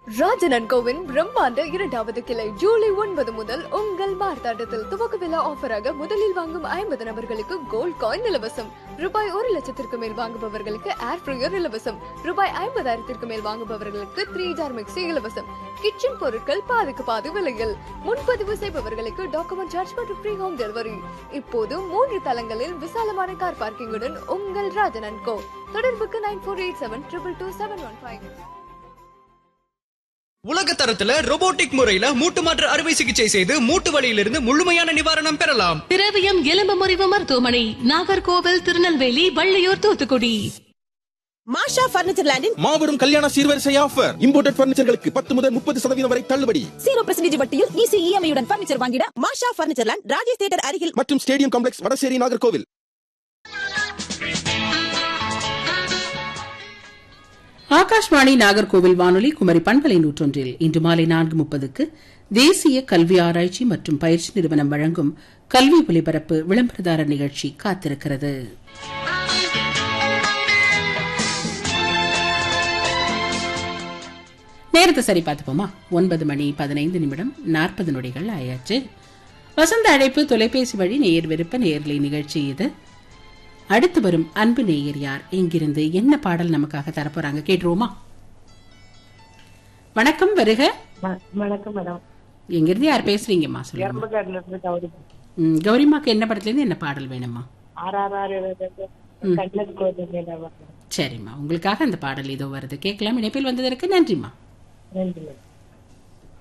ராஜனன் CoWIN பிரம்மாண்ட 2வது கிளை ஜூலை 9 முதல் உங்கள் மார்த்தாண்டத்தில் துவக்க விழா ஆஃபராக முதலில் வாங்கும் 50 நபர்களுக்கு கோல்ட் காயின் இலவசம். ரூபாய் 1,00,000 மேல் வாங்குபவர்களுக்கு ஏர் ஃப்ரையர் இலவசம். ரூபாய் 50,000 மேல் வாங்குபவர்களுக்கு 3 ஜார் மிக்சி இலவசம். கிச்சன் பொருட்கள் பாதிக்கு பாதி விலையில். முன்பதிவு செய்பவர்களுக்கு டாக்குமெண்ட் சார்ஜ் மற்றும் ஃப்ரீ ஹோம் டெலிவரி. இப்போது 3 தளங்களில் விசாலமான கார் பார்க்கிங்குடன் உங்கள் ராஜனன் கோ. தொடர்புக்கு 9487222715. உலக தரத்துல robotic முறையில மூட்டு மாற்று அறுவை சிகிச்சை செய்து மூட்டு வலியிலிருந்து முழுமையான நிவாரணம் பெறலாம். திரவியம் எலும்பு முறிவு மருத்துவமனை, நாகர்கோவில், திருநெல்வேலி, வள்ளியூர், தூத்துக்குடி. மாஷா பர்னிச்சர் லேண்டின் மாபெரும் கல்யாண சீர்வரிசை ஆஃபர். இம்போர்ட்டட் பர்னிச்சர்களுக்கு 10 முதல் 30% வரை தள்ளுபடி. 0% வட்டியில் ஈஸி இஎம்ஐயுடன் பர்னிச்சர் வாங்கிட மாஷா பர்னிச்சர் லேண்ட், ராஜேஷ் தியேட்டர் அருகில் மற்றும் ஸ்டேடியம் காம்ப்ளெக்ஸ், வடசேரி, நாகர்கோவில். ஆகாஷ்வாணி நாகர்கோவில் வானொலி குமரி பண்பலை 101 இன்று மாலை 4:30க்கு தேசிய கல்வி ஆராய்ச்சி மற்றும் பயிற்சி நிறுவனம் வழங்கும் கல்வி ஒலிபரப்பு விளம்பரதார நிகழ்ச்சி காத்திருக்கிறது. நேரத்தை சரி பார்த்துப்போமா? 9:15 ஆயாச்சு. வசந்த அழைப்பு தொலைபேசி வழி நேயர் விருப்ப நேயர்களை நிகழ்ச்சி இது. அடுத்து வரும் அன்பு நேயர் யார், எங்கிருந்து என்ன பாடல் நமக்காக தரப்போறாங்க கேட்டுருவோமா? வணக்கம், வருக. வணக்கம் மேடம். எங்கிருந்து யார் பேசுறீங்கம்மா? சொல்லுங்க. கௌரிமாக்கு என்ன படத்துல இருந்து என்ன பாடல் வேணுமா? சரிம்மா, உங்களுக்காக அந்த பாடல் இதோ வருது, கேட்கலாம். இணைப்பில் வந்ததற்கு நன்றிம்மா. நன்றி.